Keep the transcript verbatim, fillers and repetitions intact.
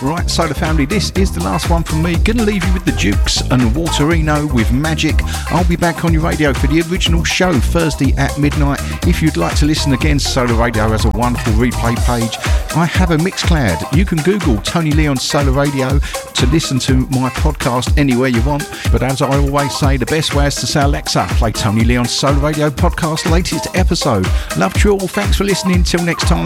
Right, Solar Family, this is the last one from me. Gonna leave you with the Dukes and Waterino with Magic. I'll be back on your radio for the original show Thursday at midnight. If you'd like to listen again, Solar Radio has a wonderful replay page. I have a Mixcloud. You can Google Tony Leon Solar Radio to listen to my podcast anywhere you want. But as I always say, the best way is to say, Alexa, play Tony Leon Solar Radio podcast latest episode. Love to you all. Thanks for listening. Till next time.